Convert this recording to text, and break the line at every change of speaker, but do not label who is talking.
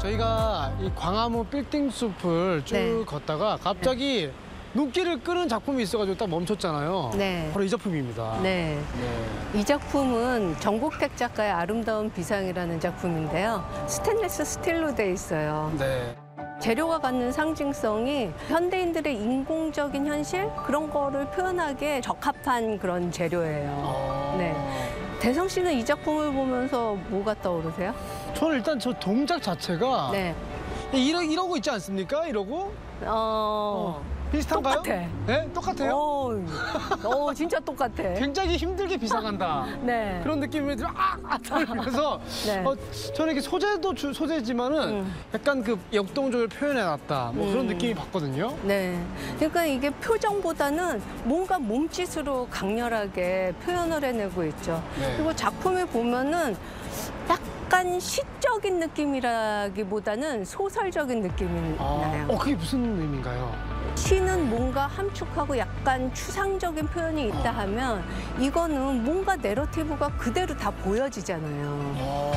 저희가 이 광화문 빌딩 숲을 쭉
네.
걷다가 갑자기 눈길을 끄는 작품이 있어가지고 딱 멈췄잖아요.
네.
바로 이 작품입니다.
네.
네.
이 작품은 정국택 작가의 아름다운 비상이라는 작품인데요. 스테인리스 스틸로 돼 있어요.
네.
재료가 갖는 상징성이 현대인들의 인공적인 현실 그런 거를 표현하기에 적합한 그런 재료예요. 네. 대성 씨는 이 작품을 보면서 뭐가 떠오르세요?
저는 일단 저 동작 자체가
네.
이러고 있지 않습니까? 이러고? 비슷한가요?
똑같아.
네? 똑같아요?
진짜 똑같아.
굉장히 힘들게 비상한다.
네.
그런 느낌이 들어. 그래서
네.
저는 이게 소재도 소재지만은 약간 그 역동적을 표현해놨다. 뭐 그런 느낌이 받거든요.
네. 그러니까 이게 표정보다는 뭔가 몸짓으로 강렬하게 표현을 해내고 있죠.
네.
그리고 작품을 보면은 약간 시적인 느낌이라기보다는 소설적인 느낌이 나요.
그게 무슨 의미인가요?
시는 뭔가 함축하고 약간 추상적인 표현이 있다 하면 이거는 뭔가 내러티브가 그대로 다 보여지잖아요.